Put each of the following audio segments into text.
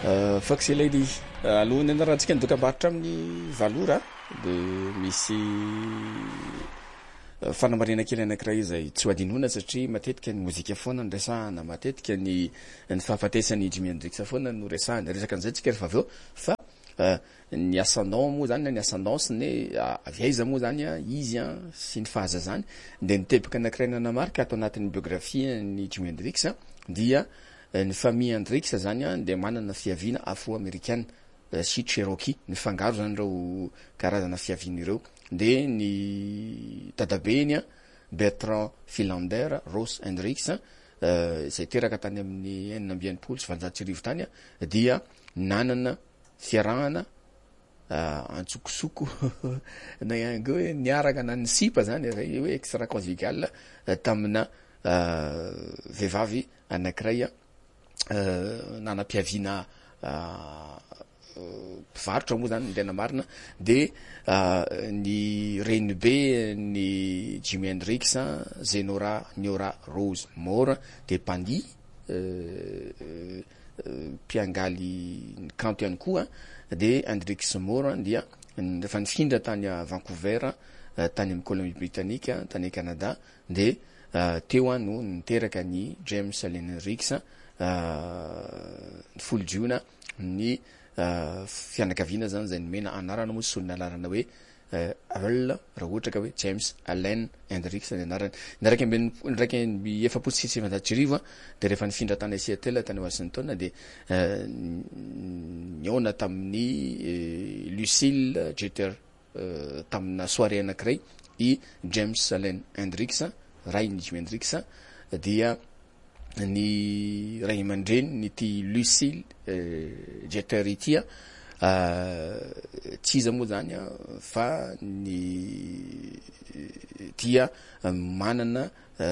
Faksy lady alohany anarahantsika ny dokam-barotra amin'ny valora de misy fanamarena kely anankiray izay tsy ho adinona satria matetika ny mozika foana no resahana, matetika ny fahafatesany Jimi Hendrix foana no resahana, resaka an'izay tsika rehefa avy eo fa ny ascendant moa zany ny ascendance ny avy aiza moa zany izy sy ny fahazazany de nitebaka anankiray nanamarika ato anatin'ny biografia ny Jimi Hendrix dia ny famille Hendrix zany de manana fiaviana afro-américaine sy Cherokee ny fangaro zany reo karazana fiaviana ireo de ny dadabeny Bertrand Philander Ross Hendrix izay teraka tany amin'ny 1970 tany dia nanana fiarahana antsokosoko na ihany hoe niaraka na ny sipa zany zay hoe extra conjugal tamina vehivavy anankiray nanam-piaviana mpivarotra moa zany ndena marina de ny renibe ny Jimi Hendrix Zenora Niora Rose Moore de Pandi mpiangaly ny kanto ihany koa de Hendrix Moore dia rehefa nifindra tany a Vancouver tany amin'ny Colombie-Britannique tany Canada de teo no niteraka ny James Allen Hendrix folo jiona ny fianakaviana zany zay nomena anarana moa solona anarana hoe Earl raha ohatra ka hoe James Allen Hendrix ny anarany ndraiky efapolo sy sivanjato sy arivo de rehefa nifindra tany Seattle tany Washington de niona tamin'ny Lucille Jeter tamina soirée anankiray i James Allen Hendrix ray ny Jimi Hendrix dia ny ray aman-dreny ny ty Lucille Jeter ity tsy iza moa zany fa ny tia manana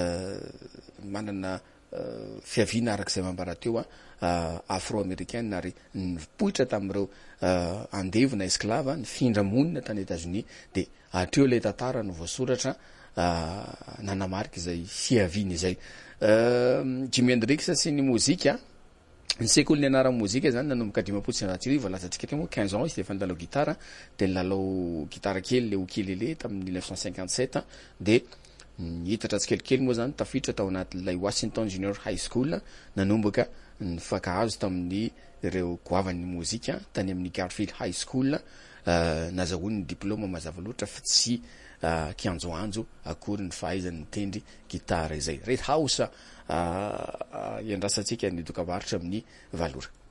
fiaviana arak'izay mambara teo afro-américaine ary nipoitra tamin'ireo andevona esclave ny findramonina tany États-Unis de atreo ilay tantara no voasoratra nanamarika izay fiaviana izay. Jimi Hendrix sy ny mozika ny sekoly ny anarana mozika zany nanomboka 1970 lazatsika teo moa 15 ans izy de efa nilalao gitara de nilalao gitara kely le ukulélé tamin'ny 1957 de nihitatra tsikelikely moa zany tafiditra tao anatin'ilay Washington Junior High School nanomboka ny fankahazo tamin'ny ireo goavan'ny mozika tany amin'ny Garfield High School nazahoany ny diplôma mazava loatra fa tsy kianjoanjo akory ny fahaizany mitendry gitara izay. Red House iandrasantsika ny dokam-barotra amin'ny valora.